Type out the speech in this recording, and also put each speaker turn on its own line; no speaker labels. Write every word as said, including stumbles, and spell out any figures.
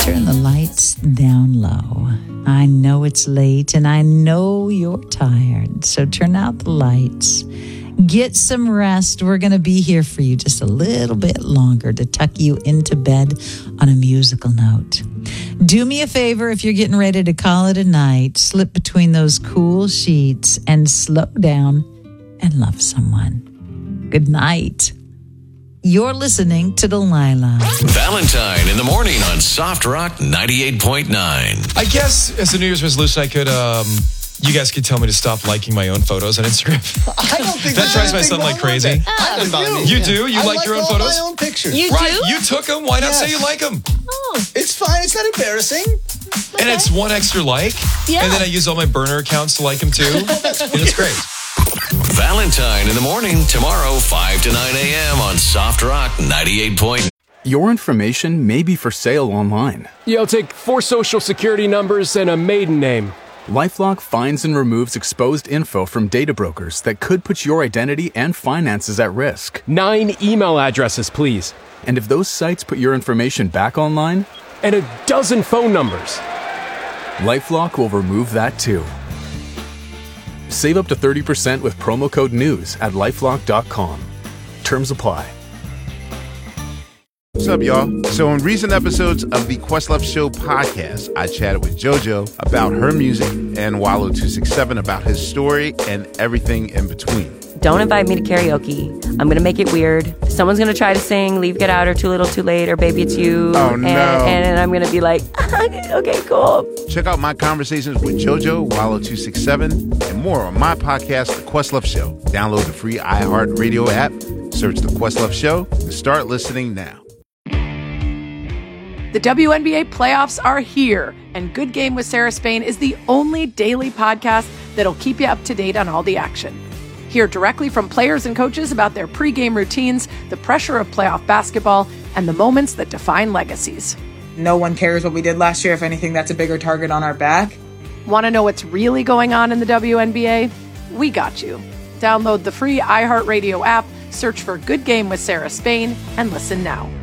Turn the lights down low. I know it's late and I know you're tired, so turn out the lights. Get some rest. We're going to be here for you just a little bit longer to tuck you into bed on a musical note. Do me a favor if you're getting ready to call it a night, slip between those cool sheets and slow down and love someone. Good night. You're listening to Delilah.
Valentine in the morning on Soft Rock ninety-eight point nine.
I guess as a New Year's resolution, I could, um, you guys could tell me to stop liking my own photos on Instagram.
I don't think
that drives my son like crazy.
I don't bother me.
You do? You
I
like,
like
your own
all
photos?
my own pictures.
You
right.
do?
You took them. Why not
Yes.
say you like them?
Oh,
It's fine. It's not embarrassing.
And it's one extra like.
Yeah.
And then I use all my burner accounts to like them too. And it's great.
Valentine in the morning tomorrow, five to nine a.m. on Soft Rock ninety-eight point nine.
Your information may be for sale online.
Yeah, I'll take four social security numbers and a maiden name.
LifeLock finds and removes exposed info from data brokers that could put your identity and finances at risk.
Nine email addresses, please.
And if those sites put your information back online,
And a dozen phone numbers.
LifeLock will remove that too. Save up to thirty percent with promo code NEWS at lifelock dot com. Terms apply.
What's up, y'all? So in recent episodes of the Questlove Show podcast, I chatted with JoJo about her music and Wallow two six seven about his story and everything in between.
Don't invite me to karaoke. I'm going to make it weird. Someone's going to try to sing Leave, Get Out, or Too Little, Too Late, or Baby It's You.
Oh, no.
And, and I'm going to be like, okay, cool.
Check out my conversations with JoJo, Wallow two six seven, and more on my podcast, The Questlove Show. Download the free iHeartRadio app, search The Questlove Show, and start listening now.
The W N B A playoffs are here, and Good Game with Sarah Spain is the only daily podcast that'll keep you up to date on all the action. Hear directly from players and coaches about their pregame routines, the pressure of playoff basketball, and the moments that define legacies.
No one cares what we did last year. If anything, that's a bigger target on our back.
Want to know what's really going on in the W N B A? We got you. Download the free iHeartRadio app, search for Good Game with Sarah Spain, and listen now.